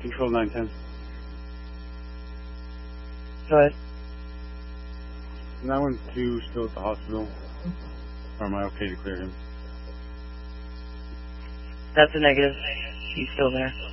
Control 910. Go ahead. 912 still at the hospital. Or am I okay to clear him? That's a negative. He's still there.